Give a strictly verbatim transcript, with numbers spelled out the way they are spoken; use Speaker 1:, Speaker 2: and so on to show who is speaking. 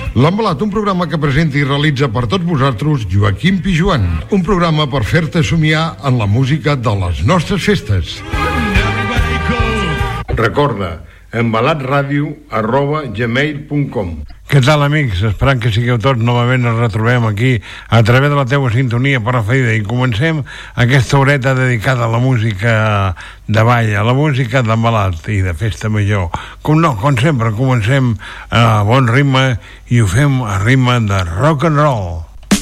Speaker 1: L'Embalat, un programa que presenta i realitza per tots vosaltres Joaquim Pijuan. Un programa per fer-te somiar en la música de les nostres festes. Recorda, embalatradio arroba gmail punt com.
Speaker 2: Què tal, amics? Esperant que sigueu tots, novament ens retrobem aquí a través de la teua sintonia preferida i comencem aquesta horeta dedicada a la música de ball, a la música d'Embalat i de festa major. Com no, com sempre, comencem a bon ritme i ho fem a ritme de rock and roll.